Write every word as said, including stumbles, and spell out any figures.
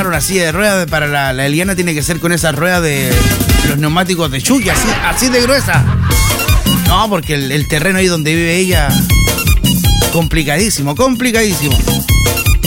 una silla de ruedas para la, la Eliana tiene que ser con esas ruedas de los neumáticos de Chucky, así, así de gruesa. No, porque el, el terreno ahí donde vive ella, complicadísimo, complicadísimo.